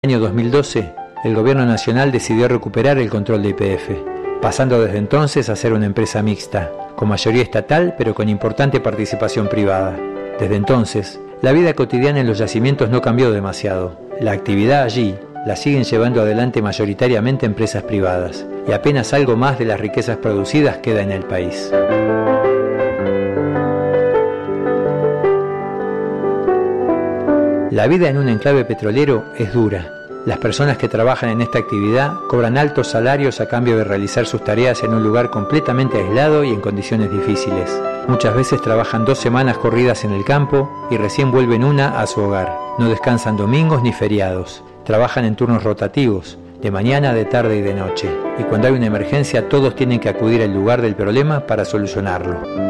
año 2012, el gobierno nacional decidió recuperar el control de YPF, pasando desde entonces a ser una empresa mixta, con mayoría estatal pero con importante participación privada. Desde entonces, la vida cotidiana en los yacimientos no cambió demasiado. La actividad allí la siguen llevando adelante mayoritariamente empresas privadas, y apenas algo más de las riquezas producidas queda en el país. La vida en un enclave petrolero es dura. Las personas que trabajan en esta actividad cobran altos salarios a cambio de realizar sus tareas en un lugar completamente aislado y en condiciones difíciles. Muchas veces trabajan 2 semanas corridas en el campo y recién vuelven una a su hogar. No descansan domingos ni feriados. Trabajan en turnos rotativos, de mañana, de tarde y de noche. Y cuando hay una emergencia, todos tienen que acudir al lugar del problema para solucionarlo.